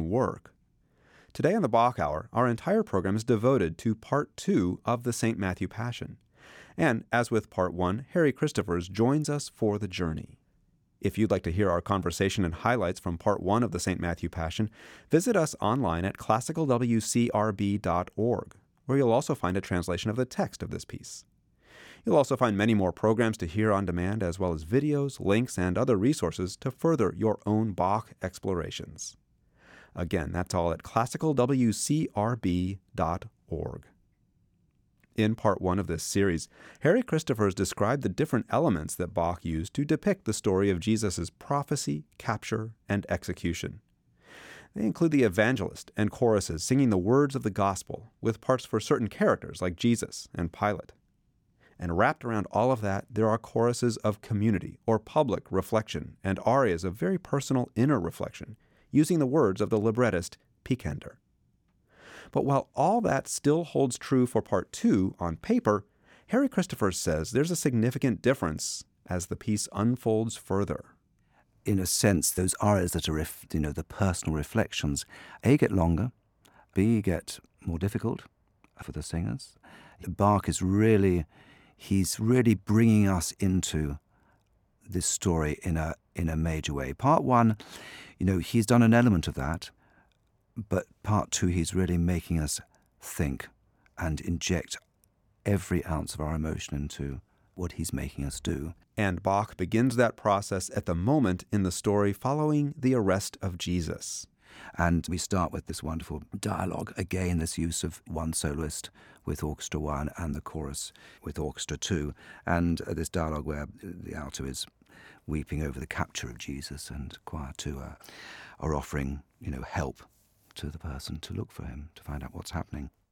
own work. Today on the Bach Hour, our entire program is devoted to Part 2 of the St. Matthew Passion. And as with Part 1, Harry Christophers joins us for the journey. If you'd like to hear our conversation and highlights from Part 1 of the St. Matthew Passion, visit us online at classicalwcrb.org, where you'll also find a translation of the text of this piece. You'll also find many more programs to hear on demand, as well as videos, links, and other resources to further your own Bach explorations. Again, that's all at classicalwcrb.org. In Part 1 of this series, Harry Christophers described the different elements that Bach used to depict the story of Jesus' prophecy, capture, and execution. They include the evangelist and choruses singing the words of the gospel, with parts for certain characters like Jesus and Pilate. And wrapped around all of that, there are choruses of community or public reflection and arias of very personal inner reflection, using the words of the librettist Picander. But while all that still holds true for Part 2 on paper, Harry Christophers says there's a significant difference as the piece unfolds further. In a sense, those arias that are, the personal reflections, A, get longer, B, get more difficult for the singers. Bach is he's really bringing us into this story in a major way. Part 1, he's done an element of that, but Part 2, he's really making us think and inject every ounce of our emotion into what he's making us do. And Bach begins that process at the moment in the story following the arrest of Jesus. And we start with this wonderful dialogue. Again, this use of one soloist with Orchestra 1 and the chorus with Orchestra 2. And this dialogue where the alto is weeping over the capture of Jesus, and choir 2 are offering, help to the person to look for him, to find out what's happening.